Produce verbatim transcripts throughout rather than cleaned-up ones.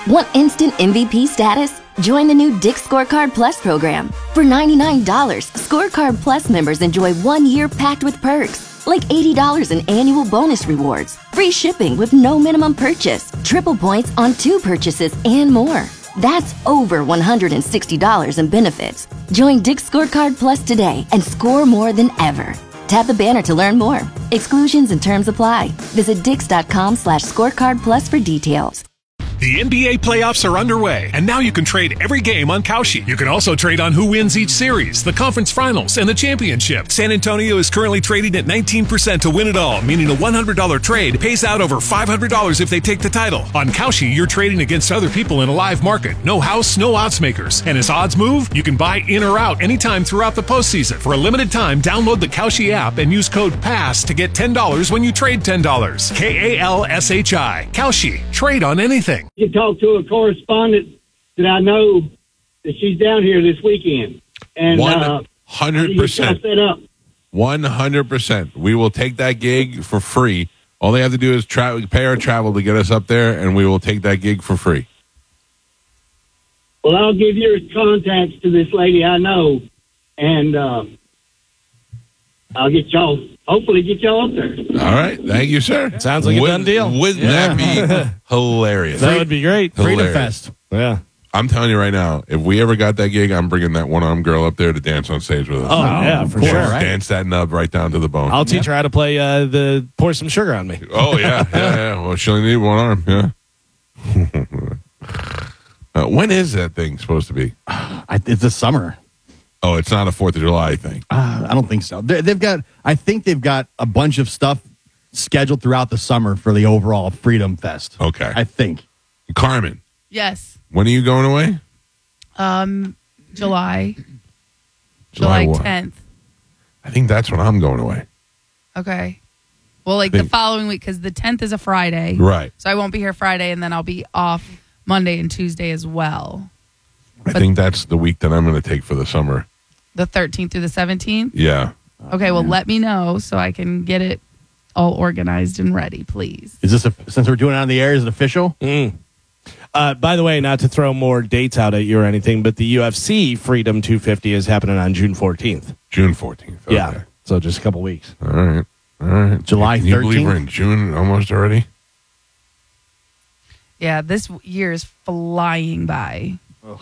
Want instant M V P status? Join the new Dick's Scorecard Plus program. For ninety-nine dollars, Scorecard Plus members enjoy one year packed with perks, like eighty dollars in annual bonus rewards, free shipping with no minimum purchase, triple points on two purchases, and more. That's over one hundred sixty dollars in benefits. Join Dick's Scorecard Plus today and score more than ever. Tap the banner to learn more. Exclusions and terms apply. Visit dix.com slash scorecard plus for details. The N B A playoffs are underway, and now you can trade every game on Kalshi. You can also trade on who wins each series, the conference finals, and the championship. San Antonio is currently trading at nineteen percent to win it all, meaning a one hundred dollars trade pays out over five hundred dollars if they take the title. On Kalshi, you're trading against other people in a live market. No house, no odds makers. And as odds move, you can buy in or out anytime throughout the postseason. For a limited time, download the Kalshi app and use code PASS to get ten dollars when you trade ten dollars. K A L S H I. Kalshi. Trade on anything. You talk to a correspondent that I know that she's down here this weekend. And one hundred percent. Uh, set up. one hundred percent. We will take that gig for free. All they have to do is tra- pay our travel to get us up there, and we will take that gig for free. Well, I'll give your contacts to this lady I know, and uh, I'll get y'all, hopefully get y'all up there. All right. Thank you, sir. Sounds like a Wouldn't- done deal. Wouldn't Yeah. that be hilarious? That would be great. Hilarious. Freedom Fest. Yeah. I'm telling you right now, if we ever got that gig, I'm bringing that one-armed girl up there to dance on stage with us. Oh, yeah, for Of course. sure. Right. Dance that nub right down to the bone. I'll teach her how to play uh, the Pour Some Sugar on Me. Oh, yeah, yeah, yeah. Well, she'll need one arm, yeah. uh, when is that thing supposed to be? I, it's the summer. Oh, it's not a fourth of July thing. Uh, I don't think so. They, they've got, I think they've got a bunch of stuff scheduled throughout the summer for the overall Freedom Fest. Okay. I think. Carmen, Yes. when are you going away? Um, July. July July what? tenth. I think that's when I'm going away. Okay. Well, like the Think- following week, because the tenth is a Friday. Right. So I won't be here Friday, and then I'll be off Monday and Tuesday as well. I But- think that's the week that I'm going to take for the summer. The thirteenth through the seventeenth. Yeah. Okay, well, let me know so I can get it all organized and ready, please. Is this, a, since we're doing it on the air, is it official? Mm. Uh, by the way, not to throw more dates out at you or anything, but the U F C Freedom two fifty is happening on June fourteenth. June fourteenth. Okay. Yeah. So just a couple weeks. All right. All right. July Can you believe we're thirteenth? in June almost already? Yeah, this year is flying by.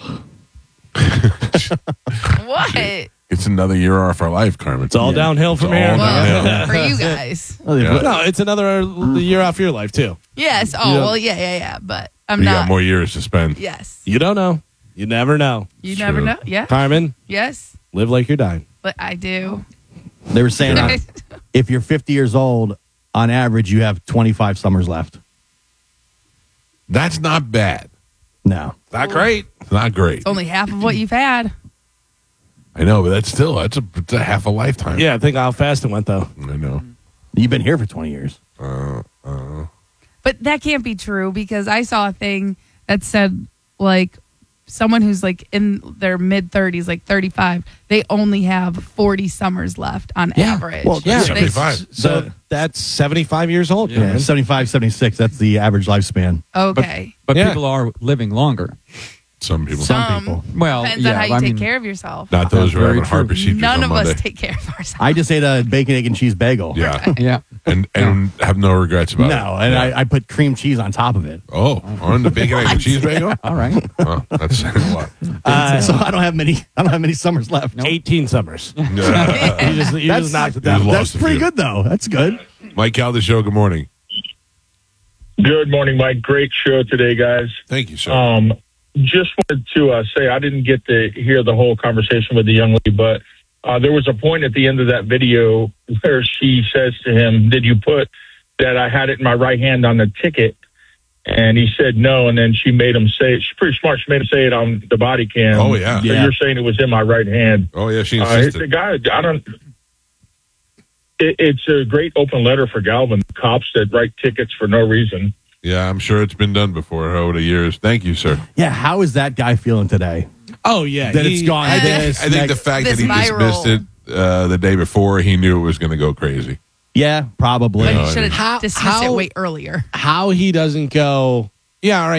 What? It's another year off our life, Carmen. It's all downhill from It's here. all Well, downhill. for you guys. Oh, they- Yeah. No, it's another year off your life, too. Yes. Oh, Yeah. well, yeah, yeah, yeah. But I'm You not. got more years to spend. Yes. You don't know. You never know. You It's never true. know. Yeah. Carmen, Yes. live like you're dying. But I do. They were saying uh, if you're fifty years old, on average, you have twenty-five summers left. That's not bad. No. Not great. It's not great. It's only half of what you've had. I know, but that's still that's a, it's a half a lifetime. Yeah, I think how fast it went, though. I know. You've been here for twenty years. Uh, uh, But that can't be true because I saw a thing that said, like, someone who's, like, in their mid-thirties, like thirty-five, they only have forty summers left on average. Well, Yeah. They- seventy-five. So that's seventy-five years old, Yeah, man. seventy-five, seventy-six, that's the average lifespan. Okay. But Yeah. people are living longer. Some people. Some Um, people. Well, Depends yeah, on how you I take mean, care of yourself. Not those who are Very having heart true. procedures None on of Monday. us take care of ourselves. I just ate a bacon, egg, and cheese bagel. Yeah. Yeah. and and have no regrets about it. No, and Yeah. I, I put cream cheese on top of it. Oh, on the bacon, egg, and cheese bagel? All right. Oh, that's saying a lot. Uh, so I don't have many. I don't have many summers left. eighteen summers. You Yeah. just, you That's- just knocked it You down. lost That's a pretty few. good though. That's good. Mike Cal, the show. Good morning. Good morning, Mike. Great show today, guys. Thank you, sir. Um, just wanted to uh, say I didn't get to hear the whole conversation with the young lady, but uh, there was a point at the end of that video where she says to him, "Did you put that I had it in my right hand on the ticket?" And he said no, and then she made him say it. She's pretty smart. She made him say it on the body cam. Oh, yeah. So Yeah. you're saying it was in my right hand. oh, yeah, she Uh, it's insisted. a guy. I don't. It, it's a great open letter for Galvin. Cops that write tickets for no reason. Yeah, I'm sure it's been done before over the years. Thank you, sir. Yeah. How is that guy feeling today? Oh, yeah. That he- it's gone. I think, this, I think the next- fact This that he my dismissed role. it uh, the day before, he knew it was going to go crazy. Yeah, probably. But No, you I should mean- have How- dismissed how- it way earlier. How he doesn't go, yeah, all right.